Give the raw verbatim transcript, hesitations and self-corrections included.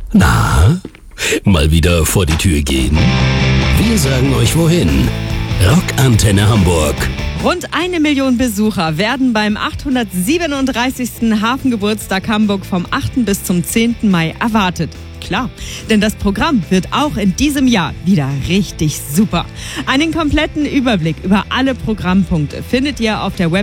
Na, mal wieder vor die Tür gehen? Wir sagen euch wohin. Rockantenne Hamburg. Rund eine Million Besucher werden beim achthundertsiebenunddreißigsten Hafengeburtstag Hamburg vom achten bis zum zehnten Mai erwartet. Klar, denn das Programm wird auch in diesem Jahr wieder richtig super. Einen kompletten Überblick über alle Programmpunkte findet ihr auf der Website